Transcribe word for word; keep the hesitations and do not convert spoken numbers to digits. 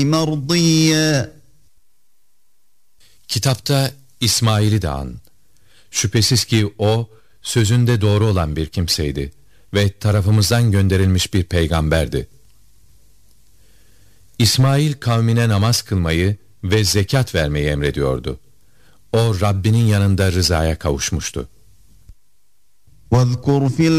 مَرْضِيًّا. Kitapta İsmail'i de an. Şüphesiz ki o, sözünde doğru olan bir kimseydi ve tarafımızdan gönderilmiş bir peygamberdi. İsmail kavmine namaz kılmayı ve zekat vermeyi emrediyordu. O Rabbinin yanında rızaya kavuşmuştu. وَاذْكُرْ فِي